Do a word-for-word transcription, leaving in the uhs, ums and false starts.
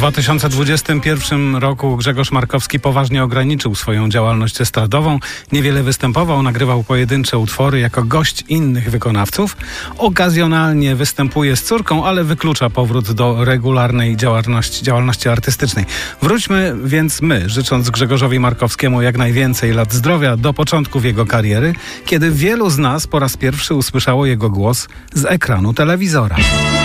dwa tysiące dwudziestym pierwszym roku Grzegorz Markowski poważnie ograniczył swoją działalność estradową. Niewiele występował, nagrywał pojedyncze utwory jako gość innych wykonawców. Okazjonalnie występuje z córką, ale wyklucza powrót do regularnej działalności, działalności artystycznej. Wróćmy więc my, życząc Grzegorzowi Markowskiemu jak najwięcej lat zdrowia do początków jego kariery, kiedy wielu z nas po raz pierwszy usłyszało jego głos z ekranu telewizora.